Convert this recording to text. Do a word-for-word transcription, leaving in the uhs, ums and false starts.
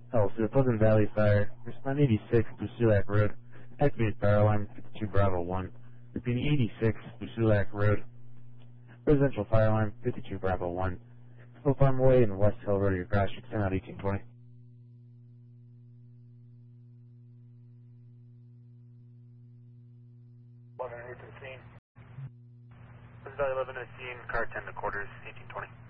Health, the Pleasant Valley Fire. Respond eighty-six, Busulac Road. Activate fire alarm fifty-two Bravo one. Repeating eighty-six, Busulac Road. Residential fire alarm fifty-two Bravo one. Slow Farm Way and West Hill Road, your crash, extend out eighteen twenty. one hundred to scene. Pleasant Valley eleven to scene, car ten to quarters, eighteen twenty.